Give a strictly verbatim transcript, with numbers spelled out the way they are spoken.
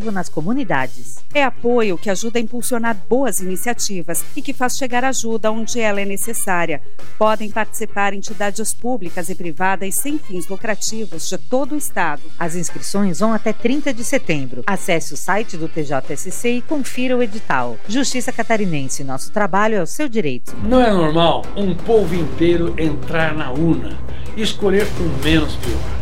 nas comunidades. É apoio que ajuda a impulsionar boas iniciativas e que faz chegar ajuda onde ela é necessária. Podem participar entidades públicas e privadas sem fins lucrativos de todo o estado. As inscrições vão até trinta de setembro. Acesse o site do T J S C e confira o edital. Justiça Catarinense, nosso trabalho é o seu direito. Não é normal um povo inteiro entrar na urna e escolher o menos pior.